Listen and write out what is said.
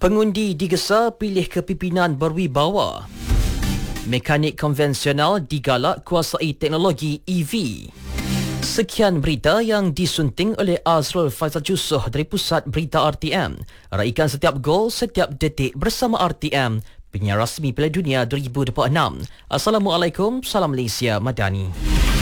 Pengundi digesa pilih kepimpinan berwibawa. Mekanik konvensional digalak kuasai teknologi EV. Sekian berita yang disunting oleh Azrul Faizal Jusoh dari Pusat Berita RTM. Raikan setiap gol, setiap detik bersama RTM, penyiar rasmi Piala Dunia 2026. Assalamualaikum, salam Malaysia Madani.